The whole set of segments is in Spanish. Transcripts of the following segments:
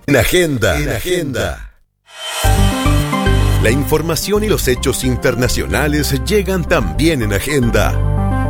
En Agenda. La información y los hechos internacionales llegan también en Agenda.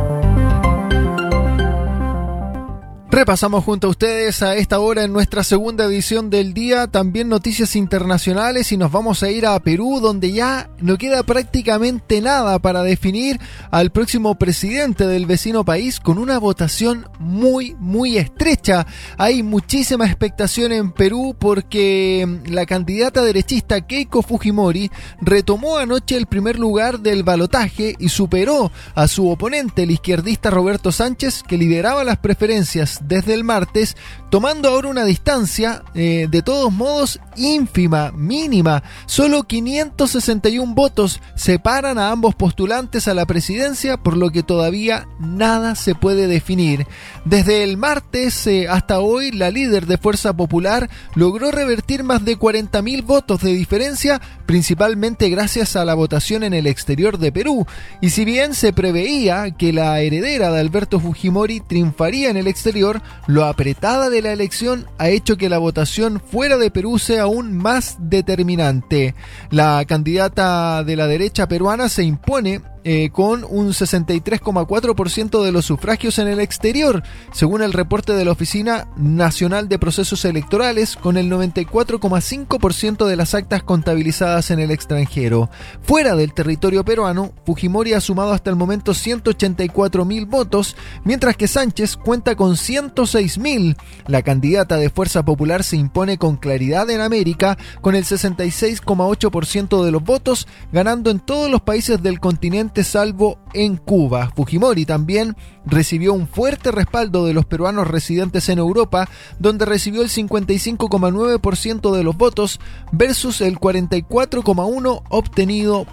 Repasamos junto a ustedes a esta hora en nuestra segunda edición del día, también noticias internacionales, y nos vamos a ir a Perú, donde ya no queda prácticamente nada para definir al próximo presidente del vecino país, con una votación muy estrecha. Hay muchísima expectación en Perú porque la candidata derechista Keiko Fujimori retomó anoche el primer lugar del balotaje y superó a su oponente, el izquierdista Roberto Sánchez, que lideraba las preferencias desde el martes, tomando ahora una distancia de todos modos ínfima, mínima. Solo 561 votos separan a ambos postulantes a la presidencia, por lo que todavía nada se puede definir. Desde el martes hasta hoy, la líder de Fuerza Popular logró revertir más de 40.000 votos de diferencia, principalmente gracias a la votación en el exterior de Perú. Y si bien se preveía que la heredera de Alberto Fujimori triunfaría en el exterior, lo apretada de la elección ha hecho que la votación fuera de Perú sea aún más determinante. La candidata de la derecha peruana se impone con un 63,4% de los sufragios en el exterior, según el reporte de la Oficina Nacional de Procesos Electorales, con el 94,5% de las actas contabilizadas en el extranjero. Fuera del territorio peruano, Fujimori ha sumado hasta el momento 184.000 votos, mientras que Sánchez cuenta con 106.000. La candidata de Fuerza Popular se impone con claridad en América, con el 66,8% de los votos, ganando en todos los países del continente salvo en Cuba. Fujimori también recibió un fuerte respaldo de los peruanos residentes en Europa, donde recibió el 55,9% de los votos versus el 44,1% obtenido